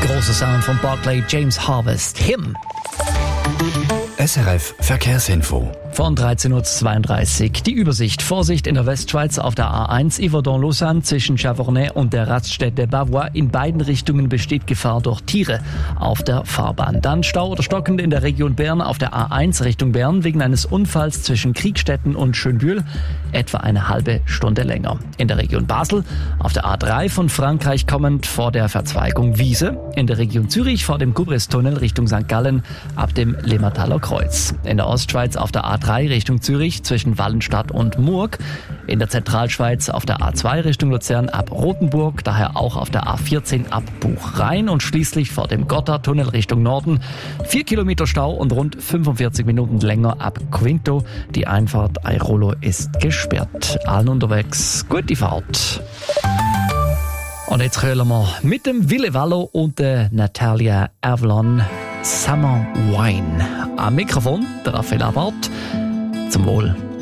Großer Sound von Barclay James Harvest. Him. SRF Verkehrsinfo. Von 13.32 Uhr. Die Übersicht. Vorsicht in der Westschweiz auf der A1 Yverdon-Lausanne zwischen Chavornay und der Raststätte Bavois. In beiden Richtungen besteht Gefahr durch Tiere auf der Fahrbahn. Dann Stau oder stockend in der Region Bern auf der A1 Richtung Bern wegen eines Unfalls zwischen Kriegstetten und Schönbühl. Etwa eine halbe Stunde länger. In der Region Basel auf der A3 von Frankreich kommend vor der Verzweigung Wiese. In der Region Zürich vor dem Gubrist-Tunnel Richtung St. Gallen ab dem Limmertaler Kreuz. In der Ostschweiz auf der A3 Richtung Zürich zwischen Wallenstadt und Murg. In der Zentralschweiz auf der A2 Richtung Luzern ab Rothenburg, daher auch auf der A14 ab Buchrhein und schließlich vor dem Gotthardtunnel Richtung Norden. 4 Kilometer Stau und rund 45 Minuten länger ab Quinto. Die Einfahrt Airolo ist gesperrt. Allen unterwegs, gute Fahrt. Und jetzt hören wir mit dem Ville Vallo und der Natalia Avalon Summer Wine. Am Mikrofon der Raphael Abart. Zum Wohl.